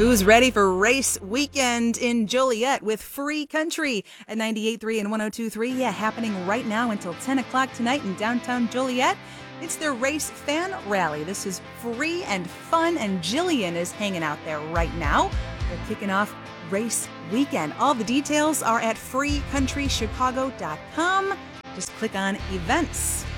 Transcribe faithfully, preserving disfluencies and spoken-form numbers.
Who's ready for race weekend in Joliet with Free Country at ninety-eight point three and one oh two point three? Yeah, happening right now until ten o'clock tonight in downtown Joliet. It's their race fan rally. This is free and fun, and Jillian is hanging out there right now. They're kicking off race weekend. All the details are at free country chicago dot com. Just click on events.